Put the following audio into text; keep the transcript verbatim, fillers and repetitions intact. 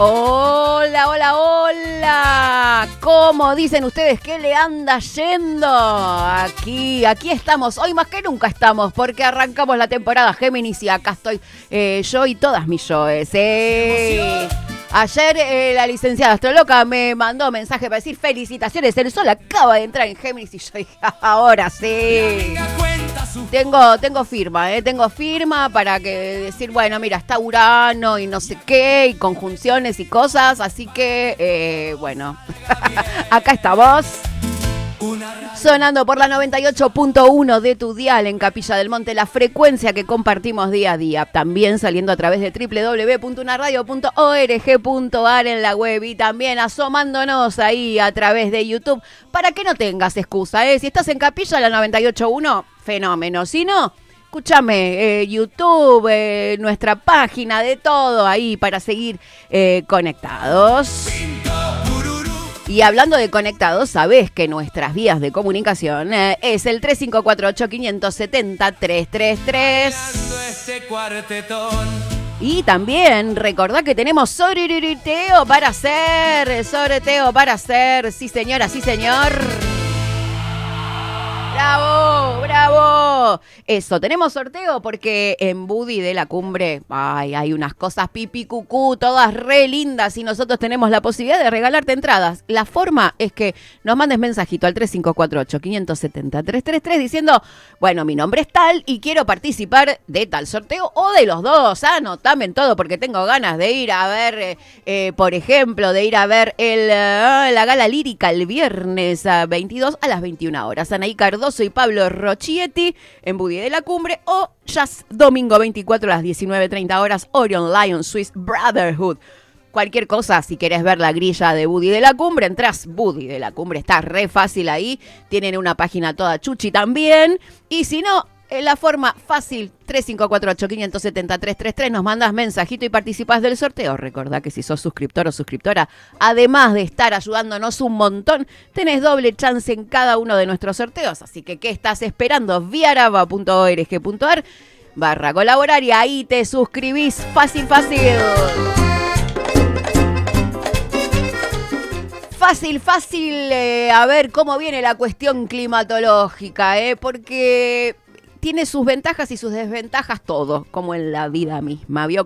Hola, hola, hola. ¿Cómo dicen ustedes que le anda yendo? Aquí, aquí estamos. Hoy más que nunca estamos porque arrancamos la temporada Géminis y acá estoy eh, yo y todas mis yoes. Eh. Ayer eh, la licenciada Astroloca me mandó mensaje para decir felicitaciones. El sol acaba de entrar en Géminis y yo dije, ahora sí. Tengo, tengo firma, ¿eh? Tengo firma para que decir, bueno, mira, está Urano y no sé qué, y conjunciones y cosas, así que, eh, bueno, acá estamos. Sonando por la noventa y ocho punto uno de tu dial en Capilla del Monte, la frecuencia que compartimos día a día. También saliendo a través de doble u doble u doble u punto una radio punto org punto ar en la web y también asomándonos ahí a través de YouTube para que no tengas excusa, ¿eh? Si estás en Capilla, la noventa y ocho punto uno, fenómeno. Si no, escúchame, eh, YouTube, eh, nuestra página, de todo ahí para seguir eh, conectados. Y hablando de conectados, sabés que nuestras vías de comunicación eh, es el tres cinco cuatro ocho, cinco siete cero, tres tres tres. Y también recordá que tenemos sorteo para hacer, sorteo para hacer, sí señora, sí señor. ¡Bravo! ¡Bravo! Eso, tenemos sorteo porque en Buddy de la Cumbre, ay, hay unas cosas pipi cucú, todas re lindas y nosotros tenemos la posibilidad de regalarte entradas. La forma es que nos mandes mensajito al tres cinco cuatro ocho, cinco siete cero, tres tres tres diciendo, bueno, mi nombre es tal y quiero participar de tal sorteo o de los dos. Anotame en todo porque tengo ganas de ir a ver, eh, eh, por ejemplo, de ir a ver el, uh, la gala lírica el viernes a veintidós a las veintiuna horas. Anaí Cardoso y Pablo Rochietti en Buddy de la Cumbre, o Jazz domingo veinticuatro a las diecinueve treinta horas, Orion Lion Swiss Brotherhood. Cualquier cosa, si querés ver la grilla de Buddy de la Cumbre, entrás Buddy de la Cumbre, está re fácil ahí, tienen una página toda chuchi también, y si no, en la forma fácil, tres cinco cuatro ocho, cinco siete cero, tres tres tres, nos mandas mensajito y participás del sorteo. Recordá que si sos suscriptor o suscriptora, además de estar ayudándonos un montón, tenés doble chance en cada uno de nuestros sorteos. Así que, ¿qué estás esperando? viaraba punto org punto ar barra colaborar y ahí te suscribís. Fácil, fácil. Fácil, fácil. Eh, a ver cómo viene la cuestión climatológica, ¿eh? Porque tiene sus ventajas y sus desventajas todo, como en la vida misma. ¿Vio?